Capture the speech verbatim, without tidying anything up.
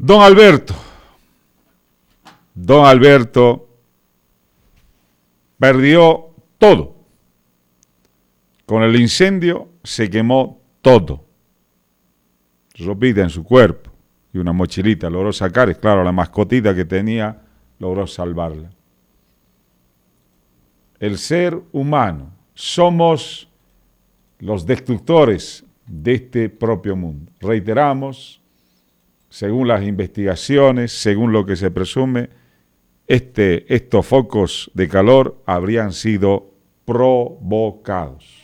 Don Alberto, don Alberto perdió todo. Con el incendio se quemó todo. Ropita en su cuerpo y una mochilita logró sacar, es claro, la mascotita que tenía logró salvarla. El ser humano, somos los destructores de este propio mundo. Reiteramos, según las investigaciones, según lo que se presume, este, estos focos de calor habrían sido provocados.